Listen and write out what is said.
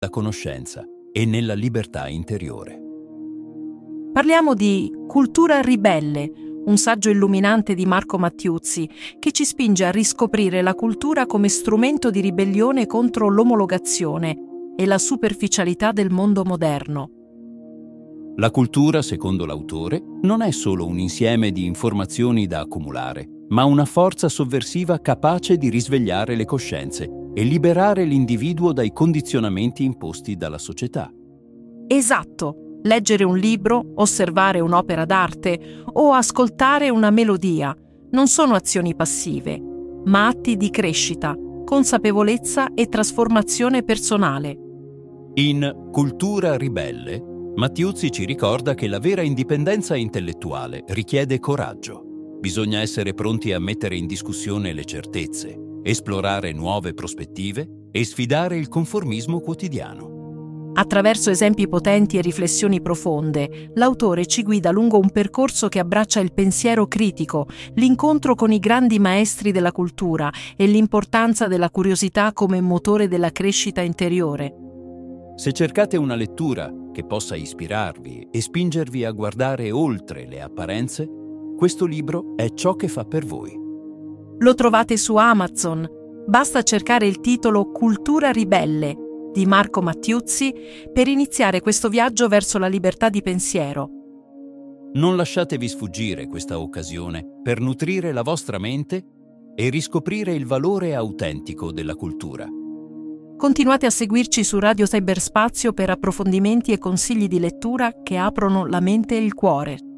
conoscenza e nella libertà interiore. Parliamo di Cultura ribelle, un saggio illuminante di Marco Mattiuzzi che ci spinge a riscoprire la cultura come strumento di ribellione contro l'omologazione e la superficialità del mondo moderno. La cultura, secondo l'autore, non è solo un insieme di informazioni da accumulare, ma una forza sovversiva capace di risvegliare le coscienze e liberare l'individuo dai condizionamenti imposti dalla società. Esatto! Leggere un libro, osservare un'opera d'arte o ascoltare una melodia non sono azioni passive, ma atti di crescita, consapevolezza e trasformazione personale. In Cultura ribelle, Mattiuzzi ci ricorda che la vera indipendenza intellettuale richiede coraggio. Bisogna essere pronti a mettere in discussione le certezze, esplorare nuove prospettive e sfidare il conformismo quotidiano. Attraverso esempi potenti e riflessioni profonde, l'autore ci guida lungo un percorso che abbraccia il pensiero critico, l'incontro con i grandi maestri della cultura e l'importanza della curiosità come motore della crescita interiore. Se cercate una lettura che possa ispirarvi e spingervi a guardare oltre le apparenze, questo libro è ciò che fa per voi. Lo trovate su Amazon. Basta cercare il titolo Cultura ribelle di Marco Mattiuzzi per iniziare questo viaggio verso la libertà di pensiero. Non lasciatevi sfuggire questa occasione per nutrire la vostra mente e riscoprire il valore autentico della cultura. Continuate a seguirci su Radio Cyberspazio per approfondimenti e consigli di lettura che aprono la mente e il cuore.